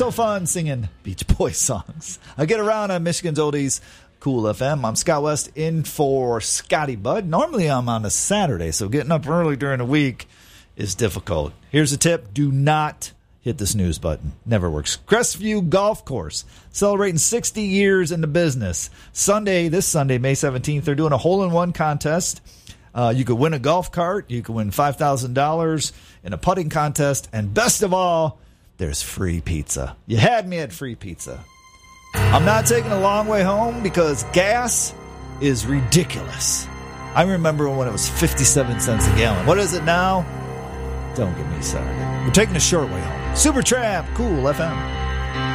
so fun singing Beach Boys songs. I get around on Michigan's Oldies, Cool FM. I'm Scott West in for Scotty Bud. Normally I'm on a Saturday, so getting up early during the week is difficult. Here's a tip. Do not hit the snooze button. Never works. Crestview Golf Course, celebrating 60 years in the business. This Sunday, May 17th, they're doing a hole-in-one contest. You could win a golf cart. You could win $5,000 in a putting contest. And best of all, there's free pizza. You had me at free pizza. I'm not taking a long way home because gas is ridiculous. I remember when it was 57 cents a gallon. What is it now? Don't get me started. We're taking a short way home. Supertramp, Cool FM.